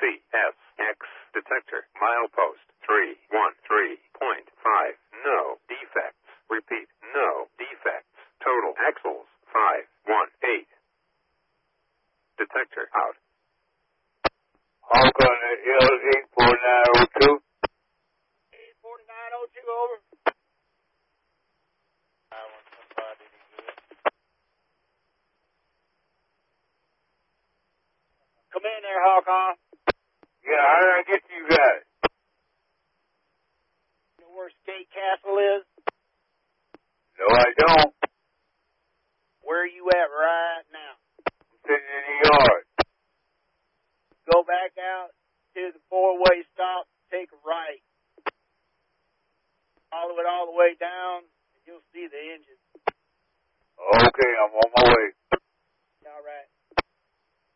CSX detector. Milepost 313.5. No defects. Repeat, no defects. Total axles 518. Detector out. Hawk on the L84902. 84902, over. I want somebody to get it. Come in there, Hawk on. Yeah, how did I get to you guys? You know where Skate Castle is? No, I don't. Where are you at right now? I'm sitting in the yard. Go back out to the four-way stop, take a right. Follow it all the way down, and you'll see the engine. Okay, I'm on my way.